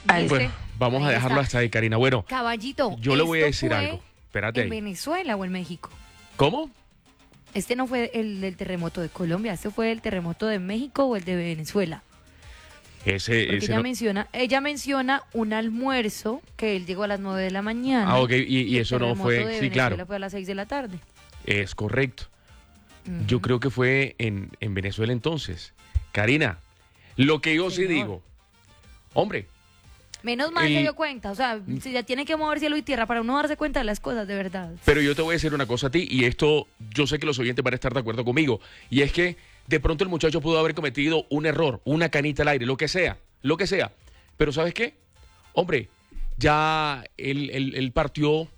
Bueno, vamos a dejarlo hasta ahí, Karina. Bueno, Caballito, yo le voy a ¿esto decir fue algo. Espérate ¿En ahí. Venezuela o en México? ¿Cómo? Este no fue el del terremoto de Colombia, este fue el terremoto de México o el de Venezuela. Porque ella menciona un almuerzo que él llegó a las 9 de la mañana. Ah, ok, y el eso no terremoto fue, de sí, Venezuela claro, fue a las 6 de la tarde. es correcto. Ujú. Yo creo que fue en Venezuela entonces. Karina, lo que yo sí Señor. digo, hombre, Menos mal El- se dio cuenta, o sea, si ya tiene que mover cielo y tierra para uno darse cuenta de las cosas, de verdad. pero yo te voy a decir una cosa a ti, y esto yo sé que los oyentes van a estar de acuerdo conmigo, y es que de pronto el muchacho pudo haber cometido un error, una canita al aire, lo que sea. Pero ¿sabes qué? Hombre, ya él partió,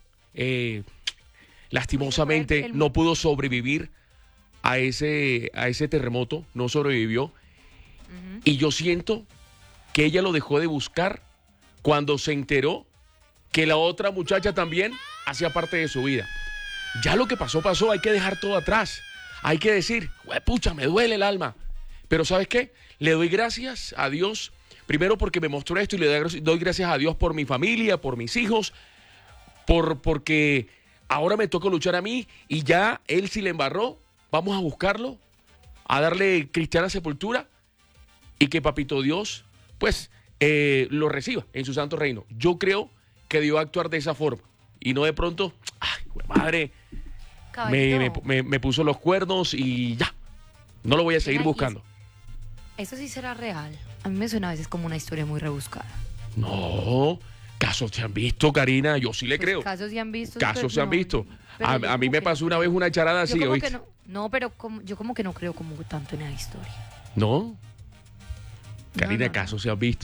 lastimosamente, el- no pudo sobrevivir a ese terremoto, no sobrevivió, Ujú. y yo siento que ella lo dejó de buscar cuando se enteró que la otra muchacha también hacía parte de su vida. Ya lo que pasó, pasó, hay que dejar todo atrás. Hay que decir, pucha, me duele el alma. Pero ¿sabes qué? Le doy gracias a Dios, primero porque me mostró esto, y doy gracias a Dios por mi familia, por mis hijos, porque ahora me toca luchar a mí, y ya él si le embarró, vamos a buscarlo, a darle cristiana sepultura, y que Papito Dios, pues, lo reciba en su santo reino. Yo creo que debió actuar de esa forma, y no de pronto, ay, madre, Caballito, me puso los cuernos y ya, no lo voy a seguir Venga, y buscando. eso sí será real. A mí me suena a veces como una historia muy rebuscada. No, casos se han visto, Karina, yo sí le Pues creo. casos se han visto. Casos pero se han no, visto. pero A yo mí como me que pasó no una creo. vez una charada Yo así, como ¿oíste? que no, pero yo como que no creo como tanto en esa historia. No, Karina, no. casos se han visto.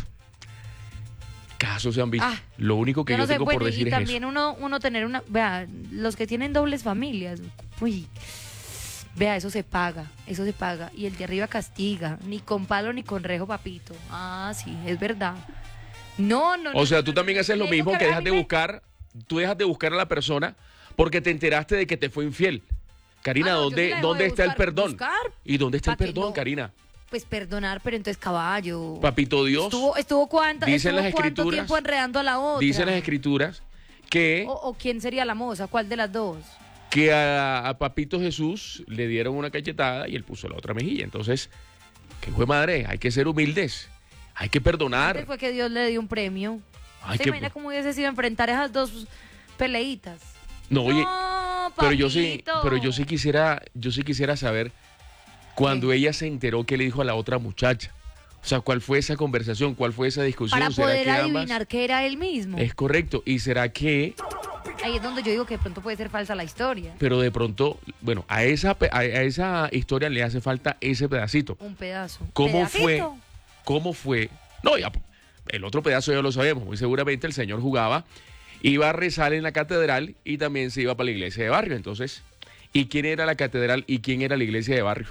Casos se han visto. Ah, Lo único que Yo yo, no sé, tengo bueno, por decir y es eso. también uno tener una, vea, los que tienen dobles familias, uy, vea, eso se paga, y el de arriba castiga, ni con palo ni con rejo, papito. Ah, sí, es verdad. No. O sea, tú no, también no, haces lo le digo mismo, que a dejas mí de me- buscar, tú dejas de buscar a la persona porque te enteraste de que te fue infiel. Karina, Ah, no, yo sí la dejo ¿dónde de está el buscar, perdón? buscar. ¿Y dónde está el Pa' que perdón, no. Karina? Pues perdonar, pero entonces caballo. Papito Dios, Estuvo cuánto dicen las cuánto escrituras, tiempo enredando a la otra. dicen las escrituras que, O quién sería la moza, ¿cuál de las dos? que a Papito Jesús le dieron una cachetada y él puso la otra mejilla. Entonces, ¿qué fue madre? Hay que ser humildes, hay que perdonar. Antes fue que Dios le dio un premio. Hay ¿Se que, imagina cómo hubiese sido enfrentar esas dos peleitas? no, oye, No, pero papito. yo sí quisiera saber cuando ella se enteró que le dijo a la otra muchacha. O sea, ¿cuál fue esa conversación? ¿Cuál fue esa discusión? Para ¿Será poder que ambas- adivinar que era él mismo. Es correcto. ¿Y será que, Ahí es donde yo digo que de pronto puede ser falsa la historia. pero de pronto, bueno, a esa historia le hace falta ese pedacito? Un pedazo. ¿Cómo ¿Pedacito? ¿Cómo fue? No, ya, el otro pedazo ya lo sabemos. Muy seguramente el señor jugaba, iba a rezar en la catedral y también se iba para la iglesia de barrio. Entonces, ¿y quién era la catedral y quién era la iglesia de barrio?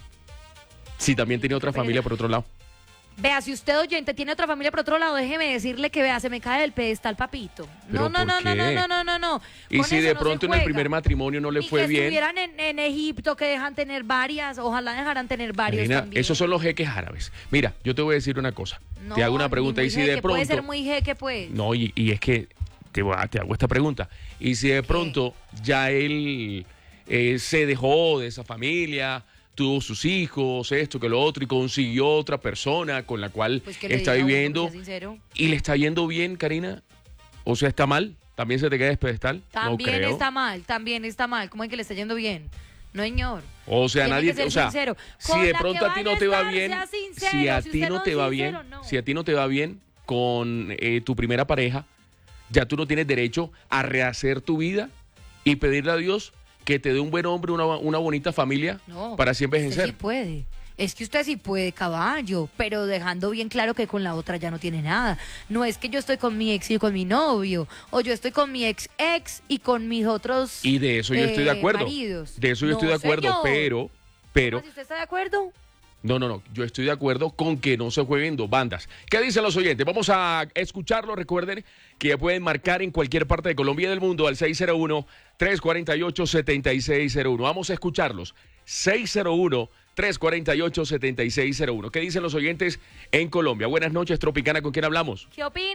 Si también tenía otra familia por otro lado. Vea, si usted oyente tiene otra familia por otro lado, déjeme decirle que vea, se me cae del pedestal, papito. ¿Pero No. por qué? No. Y Con si eso de no pronto se en el juega. primer matrimonio no le Y fue que bien. estuvieran en Egipto, que dejan tener varias, ojalá dejaran tener varios Marina, también. esos son los jeques árabes. Mira, yo te voy a decir una cosa. No, te hago una pregunta. ni Y muy si de jeque, puede pronto. ser muy jeque, pues. No, y es que te hago esta pregunta. Y si de pronto ya él se dejó de esa familia, tuvo sus hijos, esto, que lo otro, y consiguió otra persona con la cual Pues que le está diga a uno, viviendo, que sea sincero. y le está yendo bien, Karina, o sea, está mal, también se te queda pedestal. No También creo. también está mal. ¿Cómo es que le está yendo bien? No, señor. O sea, Tiene nadie, que ser o sea, sincero. si Con de la pronto que a ti vaya no te va estar, bien, sea sincero. si a Si ti usted no no te es va sincero, bien, no. si a ti no te va bien con tu primera pareja, ya tú no tienes derecho a rehacer tu vida y pedirle a Dios que te dé un buen hombre, una bonita familia No, para siempre usted envejecer. sí puede. Es que usted sí puede, caballo, pero dejando bien claro que con la otra ya no tiene nada. No es que yo estoy con mi ex y con mi novio, o yo estoy con mi ex y con mis otros Y de eso yo estoy de acuerdo. maridos. De eso yo No, estoy de acuerdo, señor. pero, ¿Si usted está de acuerdo? no, yo estoy de acuerdo con que no se jueguen dos bandas. ¿Qué dicen los oyentes? Vamos a escucharlo. Recuerden que ya pueden marcar en cualquier parte de Colombia y del mundo al 601-348-7601. Vamos a escucharlos. 601-348-7601. ¿Qué dicen los oyentes en Colombia? Buenas noches, Tropicana, ¿con quién hablamos? ¿Qué opina?